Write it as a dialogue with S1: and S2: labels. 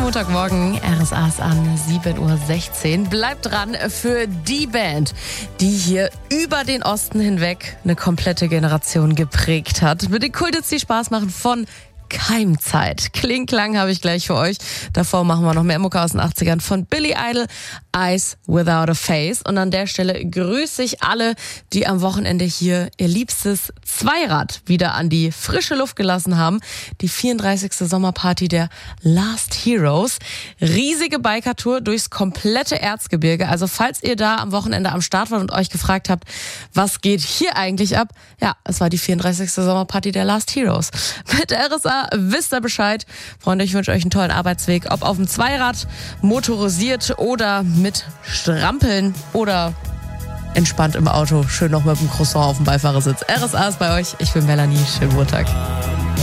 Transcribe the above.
S1: Montagmorgen, RSA ist an 7:16 Uhr. Bleibt dran für die Band, die hier über den Osten hinweg eine komplette Generation geprägt hat. Mit den Kulthits, die Spaß machen von Keimzeit. Kling-Klang habe ich gleich für euch. Davor machen wir noch mehr Mucke aus den 80ern von Billy Idol, Eyes Without a Face. Und an der Stelle grüße ich alle, die am Wochenende hier ihr liebstes Zweirad wieder an die frische Luft gelassen haben. Die 34. Sommerparty der Last Heroes. Riesige Biker-Tour durchs komplette Erzgebirge. Also falls ihr da am Wochenende am Start wart und euch gefragt habt, was geht hier eigentlich ab? Ja, es war die 34. Sommerparty der Last Heroes. Mit RSA wisst ihr Bescheid. Freunde, ich wünsche euch einen tollen Arbeitsweg. Ob auf dem Zweirad, motorisiert oder mit Strampeln oder entspannt im Auto. Schön noch mit dem Croissant auf dem Beifahrersitz. RSA ist bei euch. Ich bin Melanie. Schönen Montag.